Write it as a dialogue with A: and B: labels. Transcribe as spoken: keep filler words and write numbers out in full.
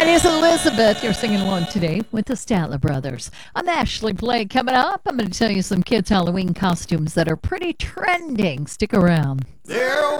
A: It is Elizabeth. You're singing along today with the Statler Brothers. On the Ashley Play coming up, I'm going to tell you some kids' Halloween costumes that are pretty trending. Stick around.
B: There